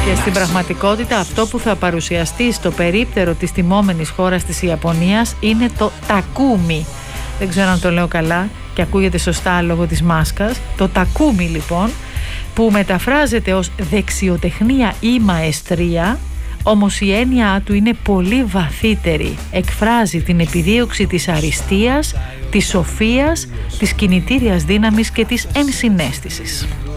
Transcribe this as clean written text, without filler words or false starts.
Και στην πραγματικότητα αυτό που θα παρουσιαστεί στο περίπτερο της τιμόμενης χώρας της Ιαπωνίας είναι το τακούμι. Δεν ξέρω αν το λέω καλά και ακούγεται σωστά λόγω της μάσκας. Το τακούμι λοιπόν, που μεταφράζεται ως δεξιοτεχνία ή μαεστρία, όμως η έννοια του είναι πολύ βαθύτερη. Εκφράζει την επιδίωξη της αριστείας, της σοφίας, της κινητήριας δύναμης και της ενσυναίσθησης.